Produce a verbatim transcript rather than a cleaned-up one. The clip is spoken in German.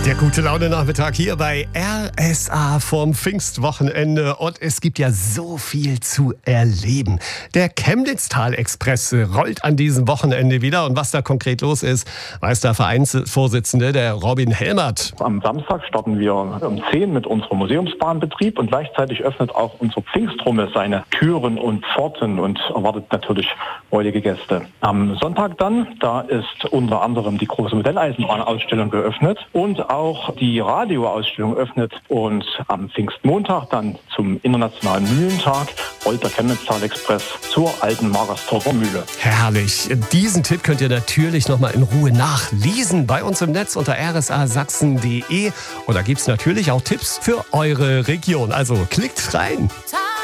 Der gute Laune-Nachmittag hier bei R S A vom Pfingstwochenende und es gibt ja so viel zu erleben. Der Chemnitztal-Express rollt an diesem Wochenende wieder und was da konkret los ist, weiß der Vereinsvorsitzende, der Robin Helmert. Am Samstag starten wir um zehn mit unserem Museumsbahnbetrieb und gleichzeitig öffnet auch unsere Pfingstrumme seine Türen und Pforten und erwartet natürlich freudige Gäste. Am Sonntag dann, da ist unter anderem die große Modelleisenbahnausstellung geöffnet und auch die Radioausstellung öffnet und am Pfingstmontag dann zum Internationalen Mühlentag rollt der Chemnitztal-Express zur alten Magersdorfer Mühle. Herrlich. Diesen Tipp könnt ihr natürlich nochmal in Ruhe nachlesen bei uns im Netz unter r s a sachsen punkt d e und da gibt es natürlich auch Tipps für eure Region. Also klickt rein.